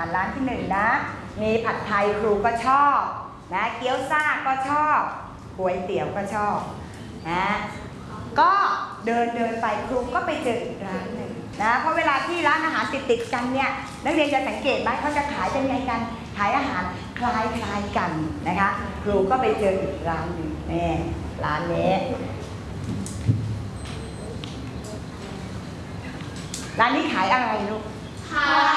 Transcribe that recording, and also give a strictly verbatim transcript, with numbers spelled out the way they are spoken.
ารร้านที่หนึ่งนะมีผัดไทยครูก็ชอบนะเกี๊ยวซ่าก็ชอบก๋วยเตี๋ยวก็ชอบนะก็เดินเดินไปครูก็ไปเจออีกร้านหนึ่งนะเพราะเวลาที่ร้านอาหารติดติดกันเนี่ยนักเรียนจะสังเกตไหมเขาจะขายเป็นไงกันขายอาหารคล้ายคล้ายกันนะคะครูก็ไปเจออีกร้านหนึ่งนี่ร้านนี้ร้านนี้ขายอะไรลูก